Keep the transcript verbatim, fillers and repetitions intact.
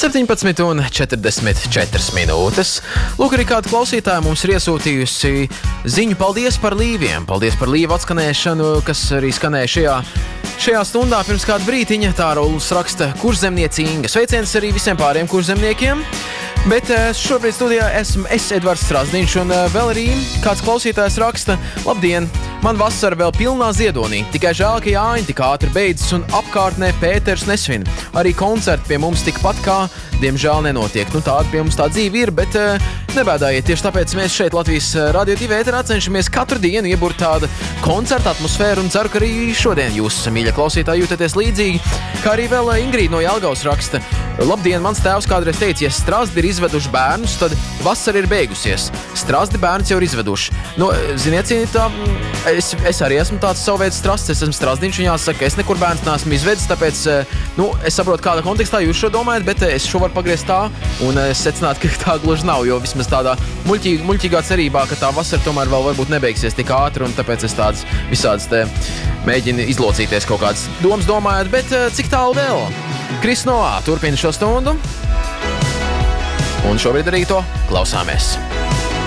septiņpadsmit un četrdesmit četras minūtes. Lūk, arī kāda klausītāja mums ir iesūtījusi ziņu. Paldies par līviem. Paldies par līvu atskanēšanu, kas arī skanēja šajā, šajā stundā pirms kāda brītiņa. Tā Rulus raksta Kurzemniece Inga. Sveiciens arī visiem pāriem kurzemniekiem. Bet šobrīd studijā esmu es, Edvards Strasdiņš, un vēl arī kāds klausītājs raksta: Labdien! Man vasara vēl pilnā ziedonī, tikai žēl, ka Jāņa tik ātri beidzas un apkārtnē Pēters nesvin. Arī koncerti pie mums tikpat kā, diemžēl, nenotiek. Nu, tāda pie mums tā dzīve ir, bet uh, nebēdājiet, tieši tāpēc mēs šeit Latvijas Radio divi ēterā cenšamies katru dienu ieburt tādu koncerta atmosfēru, un ceru, ka arī šodien jūs, mīļa klausītāji, jūtaties līdzīgi. Kā arī vēl Ingrīda no Jelgavas raksta: Labdien, mans tēvs kādreiz teica, ja Strasdi ir izveduši bērnus, tad vasara ir beigusies. Strasdi bērns jau ir izveduši. Nu, ziniet, tā, es, es arī esmu tāds savu veidu strasts, es esmu Strasdiņš, un jāsaka, es nekur bērns neesmu izvedis, tāpēc, nu, es saprotu, kādā kontekstā jūs šo domājat, bet es šo varu pagriezt tā, un es secinātu, ka tā gluži nav, jo vismaz tādā muļķīgā, muļķīgā cerībā, ka tā vasara tomēr vēl varbūt nebeigsies tik ātri, un tāpēc es tādas visādas te mēģinu izlocīties kaut kādas domas domājot, bet cik tālu vēl? Kris Noā turpina šo stundu, un šobrīd arī to klausāmies.